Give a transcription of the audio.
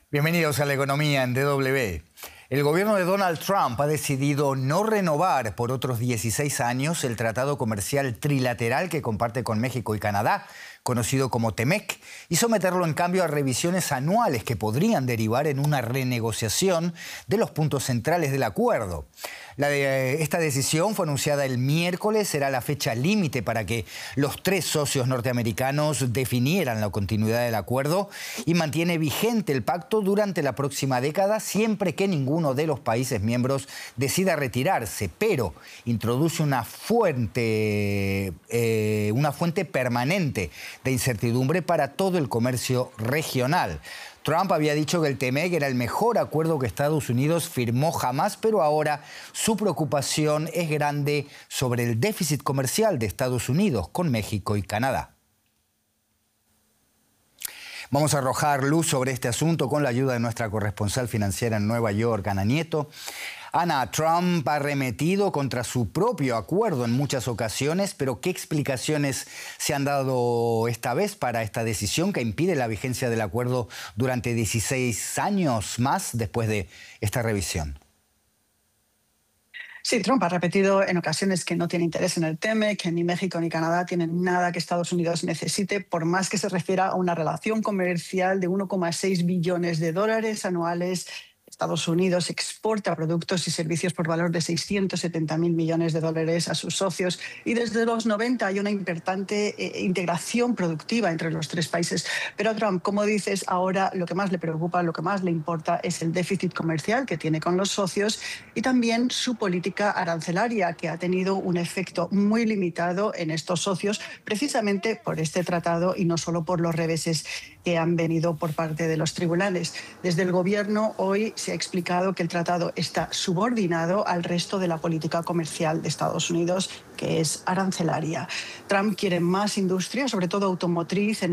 Bienvenidos a La Economía en DW. El gobierno de Donald Trump ha decidido no renovar por otros 16 años el tratado comercial trilateral que comparte con México y Canadá, conocido como TEMEC, y someterlo en cambio a revisiones anuales que podrían derivar en una renegociación de los puntos centrales del acuerdo. Esta decisión fue anunciada el miércoles, será la fecha límite para que los tres socios norteamericanos definieran la continuidad del acuerdo y mantiene vigente el pacto durante la próxima década siempre que ninguno de los países miembros decida retirarse, pero introduce una fuente permanente de incertidumbre para todo el comercio regional. Trump había dicho que el TEMEC era el mejor acuerdo que Estados Unidos firmó jamás, pero ahora su preocupación es grande sobre el déficit comercial de Estados Unidos con México y Canadá. Vamos a arrojar luz sobre este asunto con la ayuda de nuestra corresponsal financiera en Nueva York, Ana Nieto. Ana, Trump ha arremetido contra su propio acuerdo en muchas ocasiones, pero ¿qué explicaciones se han dado esta vez para esta decisión que impide la vigencia del acuerdo durante 16 años más después de esta revisión? Sí, Trump ha repetido en ocasiones que no tiene interés en el TEMEC, que ni México ni Canadá tienen nada que Estados Unidos necesite, por más que se refiera a una relación comercial de 1,6 billones de dólares anuales. Estados Unidos exporta productos y servicios por valor de 670.000 millones de dólares a sus socios y desde los 90 hay una importante integración productiva entre los tres países. Pero a Trump, como dices, ahora lo que más le preocupa, lo que más le importa es el déficit comercial que tiene con los socios y también su política arancelaria, que ha tenido un efecto muy limitado en estos socios precisamente por este tratado y no solo por los reveses que han venido por parte de los tribunales. Desde el gobierno hoy se ha explicado que el tratado está subordinado al resto de la política comercial de Estados Unidos, que es arancelaria. Trump quiere más industria, sobre todo automotriz,